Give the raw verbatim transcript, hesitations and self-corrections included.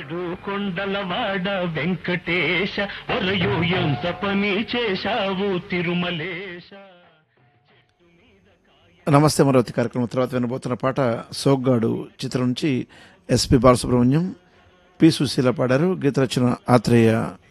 ఏడు కొండలవాడ వెంకటేశ ఒరయో ఎంత పని చేశావు తిరుమలేశ. నమస్తే అమరావతి కార్యక్రమం తర్వాత వినబోతున్న పాట సోగ్గాడు చిత్రం నుంచి ఎస్పి బాలసుబ్రహ్మణ్యం, పి సుశీల పాడారు. గీత రచన ఆత్రేయ.